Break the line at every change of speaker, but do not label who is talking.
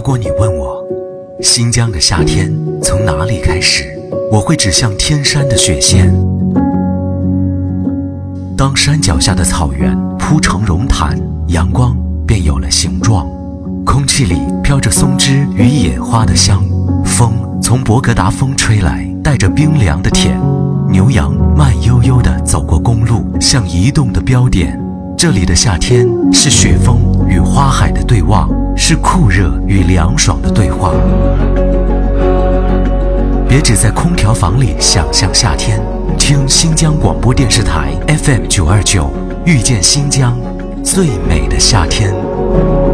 果你问我，新疆的夏天从哪里开始，我会指向天山的雪线。当山脚下的草原铺成绒毯，阳光便有了形状，空气里飘着松枝与野花的香，风从博格达峰吹来，带着冰凉的甜。牛羊慢悠悠地走过公路，像移动的标点。这里的夏天是雪峰与花海的对望，是酷热与凉爽的对话。别只在空调房里想象夏天，听新疆广播电视台 FM 929，遇见新疆最美的夏天。